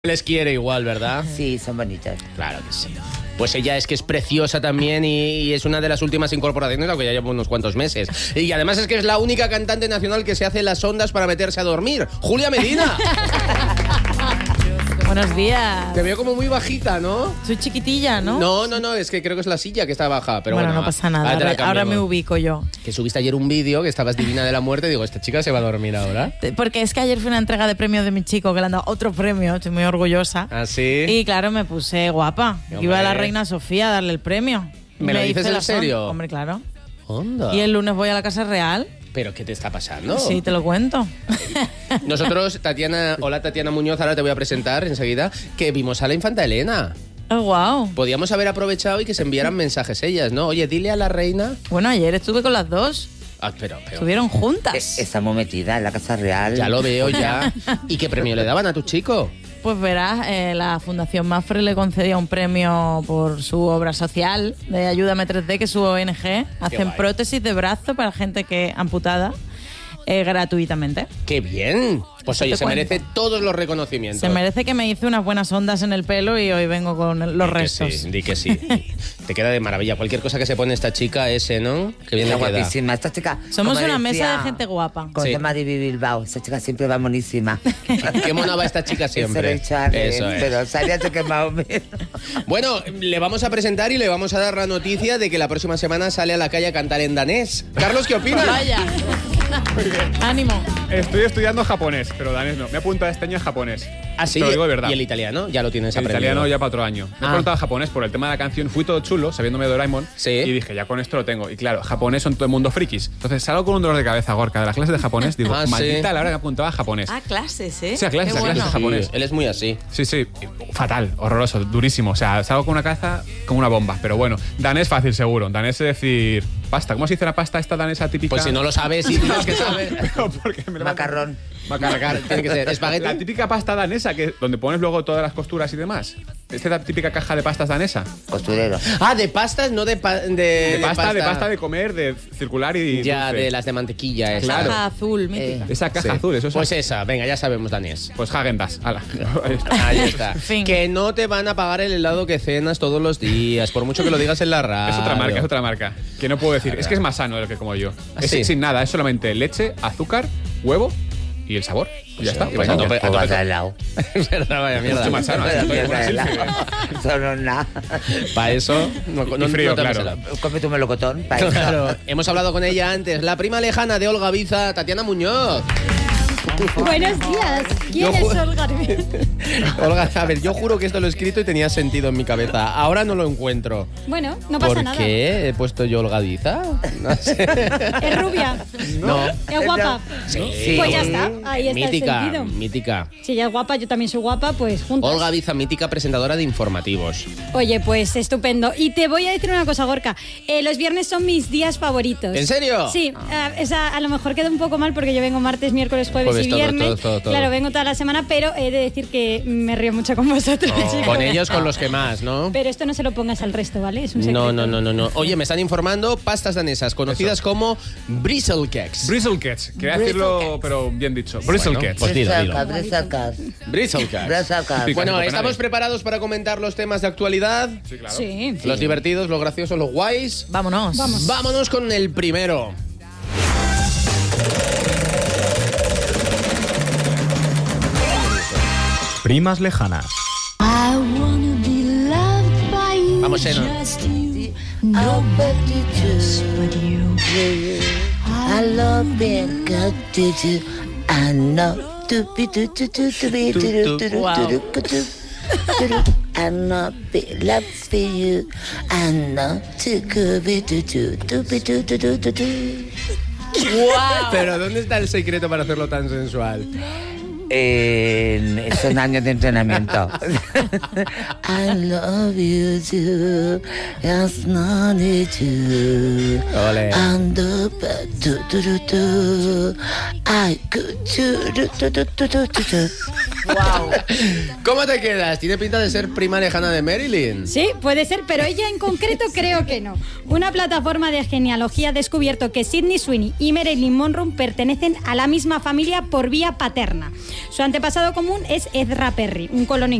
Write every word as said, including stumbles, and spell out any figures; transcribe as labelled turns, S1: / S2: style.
S1: Les quiere igual, ¿verdad?
S2: Sí, son bonitas.
S1: Claro que sí. Pues ella es que es preciosa también y, y es una de las últimas incorporaciones, aunque ya lleva unos cuantos meses. Y además es que es la única cantante nacional que se hace las ondas para meterse a dormir. ¡Julia Medina!
S3: Buenos días.
S1: Te veo como muy bajita, ¿no?
S3: Soy chiquitilla, ¿no?
S1: No, no, no, es que creo que es la silla que está baja. Pero
S3: bueno,
S1: bueno,
S3: no pasa nada.
S1: ahora,
S3: Ahora, ahora me ubico yo.
S1: Que subiste ayer un vídeo que estabas divina de la muerte. Digo, esta chica se va a dormir ahora.
S3: Porque es que ayer fue una entrega de premios de mi chico, que le han dado otro premio. Estoy muy orgullosa.
S1: ¿Ah, sí?
S3: Y claro, me puse guapa.
S1: Hombre.
S3: Iba a la reina Sofía a darle el premio.
S1: ¿Me lo dices en serio?
S3: Hombre, claro.
S1: Onda.
S3: Y el lunes voy a la Casa Real.
S1: ¿Pero qué te está pasando?
S3: Sí, te lo cuento.
S1: Nosotros, Tatiana, hola Tatiana Muñoz, ahora te voy a presentar enseguida, que vimos a la infanta Elena.
S3: Oh, wow.
S1: Podíamos haber aprovechado y que se enviaran mensajes ellas, ¿no? Oye, dile a la reina...
S3: Bueno, ayer estuve con las dos.
S1: Ah, pero, pero...
S3: Estuvieron juntas.
S2: Eh, Estamos metidas en la Casa Real.
S1: Ya lo veo ya. ¿Y qué premio le daban a tu chico?
S3: Pues verás, eh, la Fundación Mafre le concedía un premio por su obra social de Ayúdame tres D, que es su O N G. Hacen
S1: guay.
S3: prótesis de brazo para gente que amputada eh, gratuitamente.
S1: ¡Qué bien! Pues
S3: Eso
S1: oye,
S3: te
S1: se
S3: cuento.
S1: merece todos los reconocimientos.
S3: Se merece que me hice unas buenas ondas en el pelo y hoy vengo con los
S1: Di que
S3: restos.
S1: sí, di que sí. Te queda de maravilla. Cualquier cosa que se pone esta chica, ese, ¿no? Que bien
S2: Está
S1: le queda.
S2: guapísima. Esta chica...
S3: Somos
S2: como
S3: una
S2: decía-
S3: mesa de gente guapa.
S2: Como
S1: Sí.
S2: decía Mari Bilbao, esta chica siempre va monísima.
S1: Qué mona va esta chica siempre.
S2: Eso, Charles,
S1: Eso es.
S2: pero sabíate que más o menos.
S1: Bueno, le vamos a presentar y le vamos a dar la noticia de que la próxima semana sale a la calle a cantar en danés. Carlos, ¿qué opinas?
S3: Vaya. Ánimo.
S4: Estoy estudiando japonés, pero danés no. Me he apuntado este año a japonés.
S1: Ah, sí.
S4: Te lo digo de verdad.
S1: ¿Y el italiano? Ya lo tienes
S4: El
S1: aprendido.
S4: italiano ya para otro año. Me he
S1: Ah.
S4: apuntado a japonés por el tema de la canción. Fui todo chulo, sabiéndome de Doraemon.
S1: Sí.
S4: Y dije, ya con esto lo tengo. Y claro, japonés son todo el mundo frikis. Entonces salgo con un dolor de cabeza, Gorka, de las clases de japonés. Digo,
S1: Ah, sí.
S4: maldita la hora que me apuntaba a japonés.
S3: Ah, clases, ¿eh?
S4: Sí, a clases,
S3: Qué
S4: a clases
S3: bueno.
S4: de japonés.
S1: Sí, él es muy así.
S4: Sí, sí. Fatal, horroroso, durísimo. O sea, salgo con una cabeza como una bomba. Pero bueno, danés fácil seguro. Danés es decir, pasta. ¿Cómo se dice la pasta esta danesa típica?
S1: Pues si no lo sabes y dices que sabes.
S4: Pero porque me lo
S2: Macarrón.
S1: Macarrón, tiene que ser espagueti.
S4: La típica pasta danesa, que donde pones luego todas las costuras y demás. Esta es la típica caja de pastas danesa.
S2: Costurero.
S1: Ah, de pastas, no de, pa- de,
S4: De, pasta, de pasta de comer, de circular y
S1: Ya,
S4: dulce.
S1: de las de mantequilla. esa.
S4: Claro.
S3: Caja azul, mítica.
S4: Esa caja
S1: Sí.
S4: azul, eso es.
S1: Pues esa, venga, ya sabemos danés.
S4: Pues Häagen-Dazs. Ala. Ahí está.
S1: Ahí está.
S3: Fin.
S1: Que no te van a pagar el helado que cenas todos los días, por mucho que lo digas en la radio.
S4: Es otra marca, es otra marca. Que no puedo decir. Es que es más sano de lo que como yo.
S1: ¿Ah,
S4: Es
S1: sí?
S4: sin nada, es solamente leche, azúcar, huevo y el sabor. Y ya está. Y
S1: pues
S4: vas a
S1: a tope,
S4: comer.
S1: a
S2: O
S1: tope.
S2: vas al lado.
S1: Es verdad, vaya mierda.
S4: Mucho más sano. así estoy
S2: Mierda de
S4: igual,
S2: lado.
S4: sí.
S2: Solo nada.
S1: Para eso, no, no,
S4: Y frío,
S1: no te hagas
S4: claro.
S1: helado.
S2: Come tu melocotón. para eso.
S1: Claro, hemos hablado con ella antes, la prima lejana de Olga Biza, Tatiana Muñoz.
S5: Buenos días. ¿Quién
S1: Yo
S5: es
S1: ju-
S5: Olga?
S1: Olga, a ver, yo juro que esto lo he escrito y tenía sentido en mi cabeza. Ahora no lo encuentro.
S5: Bueno, no pasa
S1: ¿Por
S5: nada.
S1: qué he puesto yo Olga Biza? No sé.
S5: Es rubia.
S1: No.
S5: Es guapa.
S1: Sí.
S5: Pues ya está. Ahí está
S1: Mítica,
S5: el sentido.
S1: mítica.
S5: Si ella es guapa, yo también soy guapa, pues juntos.
S1: Olga Biza, mítica presentadora de informativos.
S5: Oye, pues estupendo. Y te voy a decir una cosa, Gorka. Eh, los viernes son mis días favoritos.
S1: ¿En serio?
S5: Sí. A, esa, a lo mejor queda un poco mal porque yo vengo martes, miércoles, jueves,
S1: Jueves,
S5: y
S1: todo,
S5: viernes.
S1: todo, todo, todo.
S5: Claro, vengo toda la semana, pero he de decir que me río mucho con vosotros, chicos.
S1: Con ellos, con los que más, ¿no?
S5: Pero esto no se lo pongas al resto, ¿vale? Es un secreto.
S1: No, no, no, no, no. Oye, me están informando pastas danesas, conocidas como Bristlecakes.
S4: Bristlecats. Quería decirlo, pero bien dicho. Bristlecats.
S1: pues dilo, dilo.
S2: Brisacas, brisacas.
S1: Bristlecakes.
S2: Brisacas.
S4: Sí,
S1: Bueno,
S4: Copenhague.
S1: ¿estamos preparados para comentar los temas de actualidad?
S4: Sí, claro.
S5: Sí.
S1: Los divertidos, los graciosos, los guays.
S3: Vámonos.
S5: Vamos.
S1: Vámonos con el primero.
S6: Primas lejanas.
S1: Vamos, Shannon.
S2: I love being good to you. I know. Do be do do do do be do do do do
S3: Wow.
S2: do do do. I know be love for you. I know to go be do do do be do do do do do.
S1: Pero ¿dónde está el secreto para hacerlo tan sensual?
S2: En son años de entrenamiento. I love you too. Yes, no need you.
S1: Ole.
S2: And the bed, do do do do. I could do do do do do do do.
S3: Wow.
S1: ¿Cómo te quedas? ¿Tiene pinta de ser prima lejana de Marilyn?
S5: Sí, puede ser, pero ella en concreto creo que no. Una plataforma de genealogía ha descubierto que Sydney Sweeney y Marilyn Monroe pertenecen a la misma familia por vía paterna. Su antepasado común es Ezra Perry, un colono